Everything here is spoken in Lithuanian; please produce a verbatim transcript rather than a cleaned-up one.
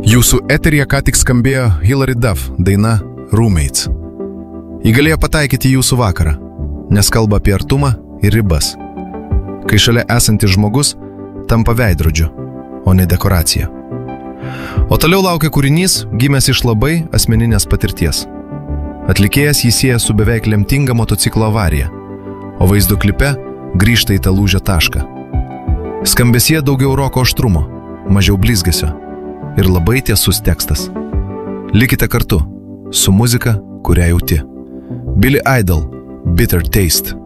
Jūsų eteryje ką tik skambėjo Hilary Duff daina Roommates. Ji galėjo pataikyti jūsų vakarą, nes kalba apie artumą ir ribas, kai šalia esantis žmogus tampa veidrodžiu, o ne dekoracija. O toliau laukia kūrinys, gimęs iš labai asmeninės patirties. Atlikėjas jį sieja su beveik lemtinga motociklo avarija, o vaizdo klipe grįžta į tą lūžio tašką. Skambesyje daugiau roko aštrumo, mažiau blizgesio ir labai tiesus tekstas. Likite kartu su muzika, kurią jauti. Billy Idol, Bitter Taste.